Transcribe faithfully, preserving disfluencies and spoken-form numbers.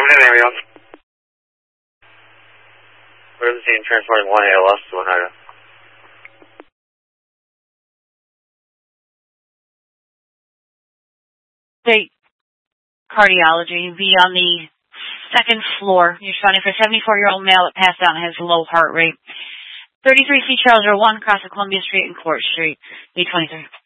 in ambulance. Emergency and transporting one A L S to Oneida. State cardiology. Be on the second floor. You're responding for a seventy-four-year-old male that passed out and has low heart rate. thirty-three C Charles Road one, across the Columbia Street and Court Street. B twenty-three.